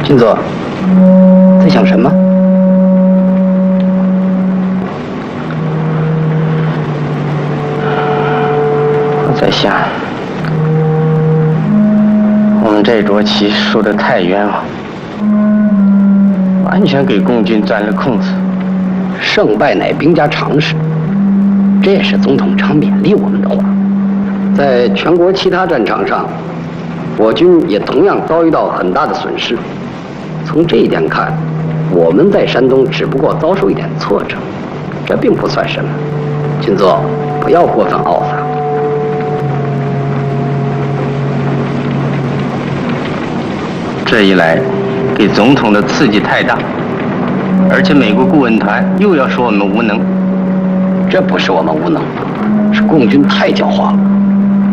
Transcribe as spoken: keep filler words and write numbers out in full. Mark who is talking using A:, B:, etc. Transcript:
A: 金佐，在想什么？
B: 我在想，我们这桌棋输得太冤枉，完全给共军钻了空子。
A: 胜败乃兵家常事，这也是总统常勉励我们的话。在全国其他战场上，我军也同样遭遇到很大的损失。从这一点看，我们在山东只不过遭受一点挫折，这并不算什么。金佐，不要过分懊丧。
B: 这一来，给总统的刺激太大，而且美国顾问团又要说我们无能。
A: 这不是我们无能，是共军太狡猾了。